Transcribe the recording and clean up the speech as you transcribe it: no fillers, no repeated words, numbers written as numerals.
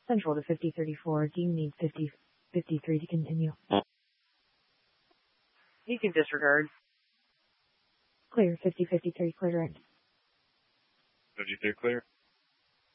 Central to 5034. Do you need 5053 to continue? You can disregard. Clear. 5053 clear. 53 clear.